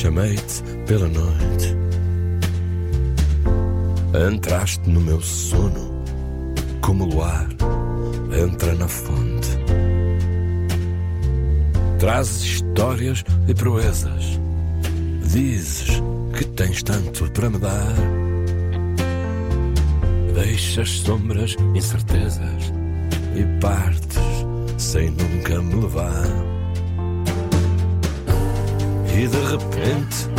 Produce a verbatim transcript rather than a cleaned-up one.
chamei-te pela noite. Entraste no meu sono como o luar entra na fonte. Trazes histórias e proezas, dizes que tens tanto para me dar. Deixas sombras, incertezas e partes sem nunca me levar. E de repente